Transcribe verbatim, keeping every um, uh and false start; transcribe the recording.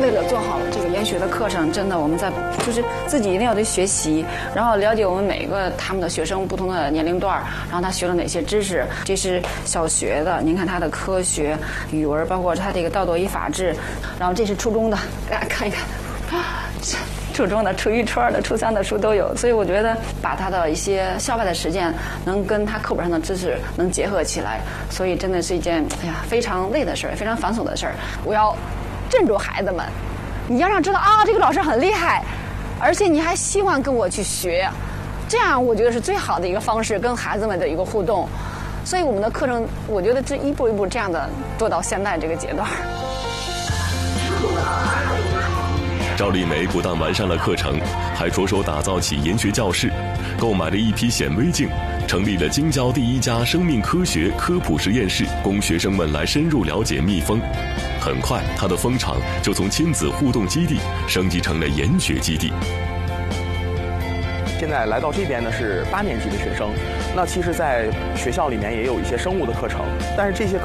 为了做好这个研学的课程，真的我们在就是自己一定要去学习，然后了解我们每个他们的学生不同的年龄段，然后他学了哪些知识。这是小学的，您看他的科学、语文，包括他这个道德与法治，然后这是初中的，大家看一看。初中的、初一、初二的、初三的书都有，所以我觉得把他的一些校外的实践能跟他课本上的知识能结合起来，所以真的是一件哎呀非常累的事儿，非常繁琐的事儿。我要镇住孩子们，你要让知道啊，这个老师很厉害，而且你还希望跟我去学，这样我觉得是最好的一个方式，跟孩子们的一个互动。所以我们的课程，我觉得这一步一步这样的做到现在这个阶段。 赵丽梅不但完善了课程，还着手打造起研学教室，购买了一批显微镜，成立了京郊第一家生命科学科普实验室，供学生们来深入了解蜜蜂。很快，它的蜂场就从亲子互动基地升级成了研学基地。 现在来到这边呢是八年级的学生，那其实在学校里面也有一些生物的课程，但是这些